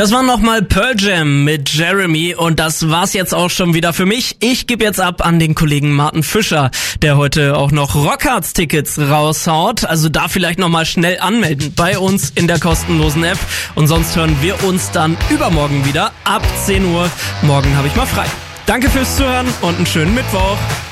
Das war nochmal Pearl Jam mit Jeremy und das war's jetzt auch schon wieder für mich. Ich gebe jetzt ab an den Kollegen Martin Fischer, der heute auch noch Rockharz-Tickets raushaut. Also da vielleicht nochmal schnell anmelden bei uns in der kostenlosen App. Und sonst hören wir uns dann übermorgen wieder ab 10 Uhr. Morgen habe ich mal frei. Danke fürs Zuhören und einen schönen Mittwoch.